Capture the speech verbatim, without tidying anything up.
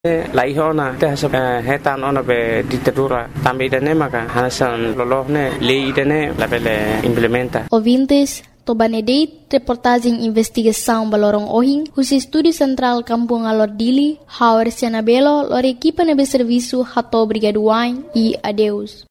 laihona te hasab hetan ona be ditadura tambe idane maka hanasan lolohne le idane labele implementa. Ouvintes, Tobanedeit, reportagem investigação Balorong Ohing, os estúdio central Kampung Alor Dili, Howard Senabelo, lor equipa nebe serviço Hato Brigaduain e adeus.